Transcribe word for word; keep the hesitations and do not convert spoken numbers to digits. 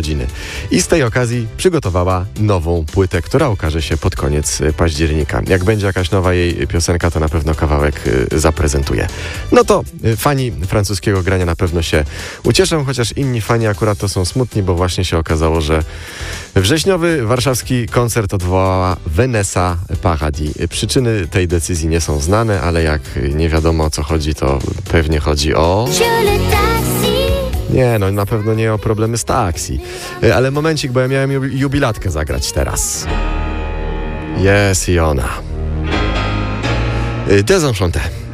urodziny. I z tej okazji przygotowała nową płytę, która ukaże się pod koniec października. Jak będzie jakaś nowa jej piosenka, to na pewno kawałek zaprezentuje. No to fani francuskiego grania na pewno się ucieszą, chociaż inni fani akurat to są smutni, bo właśnie się okazało, że wrześniowy warszawski koncert odwołała Vanessa Paradis. Przyczyny tej decyzji nie są znane, ale jak nie wiadomo o co chodzi, to pewnie chodzi o... Nie, no na pewno nie o problemy z taksi. Ale momencik, bo ja miałem jubilatkę zagrać teraz. Jest i ona. Désenchanté.